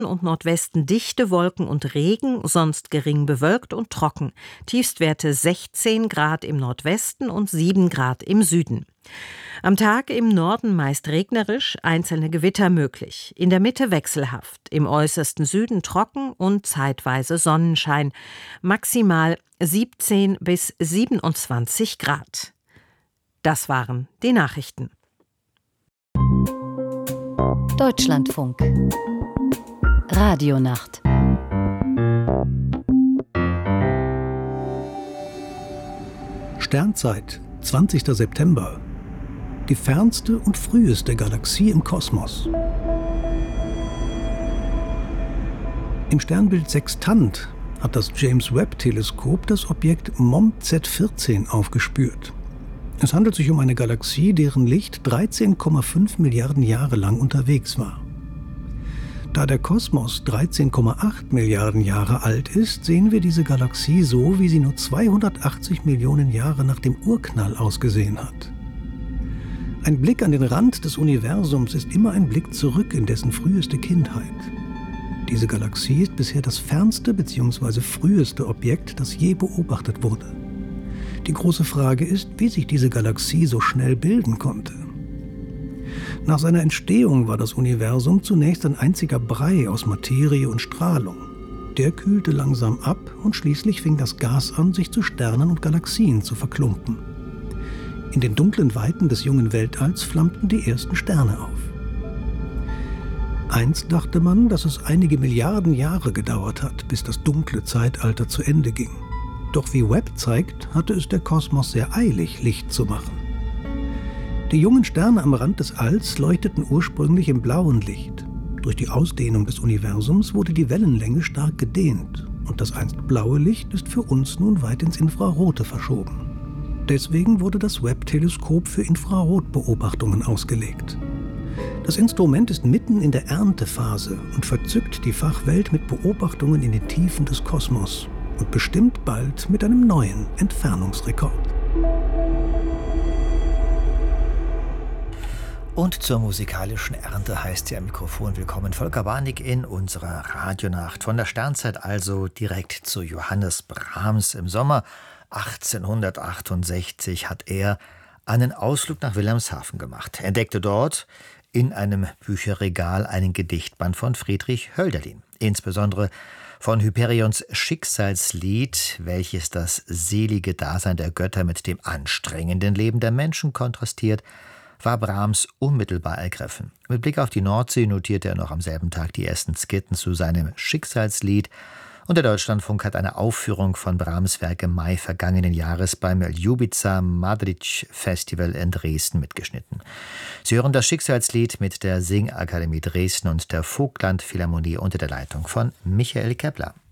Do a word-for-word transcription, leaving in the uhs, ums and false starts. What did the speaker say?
und Nordwesten dichte Wolken und Regen, sonst gering bewölkt und trocken. Tiefstwerte sechzehn Grad im Nordwesten und sieben Grad im Süden. Am Tag im Norden meist regnerisch, einzelne Gewitter möglich. In der Mitte wechselhaft, im äußersten Süden trocken und zeitweise Sonnenschein. Maximal siebzehn bis siebenundzwanzig Grad. Das waren die Nachrichten. Deutschlandfunk. Radionacht. Sternzeit, zwanzigster September. Die fernste und früheste Galaxie im Kosmos. Im Sternbild Sextant hat das James-Webb-Teleskop das Objekt M O M Z vierzehn aufgespürt. Es handelt sich um eine Galaxie, deren Licht dreizehn Komma fünf Milliarden Jahre lang unterwegs war. Da der Kosmos dreizehn Komma acht Milliarden Jahre alt ist, sehen wir diese Galaxie so, wie sie nur zweihundertachtzig Millionen Jahre nach dem Urknall ausgesehen hat. Ein Blick an den Rand des Universums ist immer ein Blick zurück in dessen früheste Kindheit. Diese Galaxie ist bisher das fernste bzw. früheste Objekt, das je beobachtet wurde. Die große Frage ist, wie sich diese Galaxie so schnell bilden konnte. Nach seiner Entstehung war das Universum zunächst ein einziger Brei aus Materie und Strahlung. Der kühlte langsam ab und schließlich fing das Gas an, sich zu Sternen und Galaxien zu verklumpen. In den dunklen Weiten des jungen Weltalls flammten die ersten Sterne auf. Einst dachte man, dass es einige Milliarden Jahre gedauert hat, bis das dunkle Zeitalter zu Ende ging. Doch wie Webb zeigt, hatte es der Kosmos sehr eilig, Licht zu machen. Die jungen Sterne am Rand des Alls leuchteten ursprünglich im blauen Licht. Durch die Ausdehnung des Universums wurde die Wellenlänge stark gedehnt und das einst blaue Licht ist für uns nun weit ins Infrarote verschoben. Deswegen wurde das Webb-Teleskop für Infrarotbeobachtungen ausgelegt. Das Instrument ist mitten in der Erntephase und verzückt die Fachwelt mit Beobachtungen in den Tiefen des Kosmos und bestimmt bald mit einem neuen Entfernungsrekord. Und zur musikalischen Ernte heißt ja am Mikrofon willkommen Volker Warnig in unserer Radionacht. Von der Sternzeit also direkt zu Johannes Brahms. Im Sommer achtzehnhundertachtundsechzig hat er einen Ausflug nach Wilhelmshaven gemacht. Er entdeckte dort in einem Bücherregal einen Gedichtband von Friedrich Hölderlin. Insbesondere von Hyperions Schicksalslied, welches das selige Dasein der Götter mit dem anstrengenden Leben der Menschen kontrastiert, war Brahms unmittelbar ergriffen. Mit Blick auf die Nordsee notierte er noch am selben Tag die ersten Skizzen zu seinem Schicksalslied. Und der Deutschlandfunk hat eine Aufführung von Brahms Werk im Mai vergangenen Jahres beim Ljubica Madrić Festival in Dresden mitgeschnitten. Sie hören das Schicksalslied mit der Singakademie Dresden und der Vogtland Philharmonie unter der Leitung von Michael Kepler.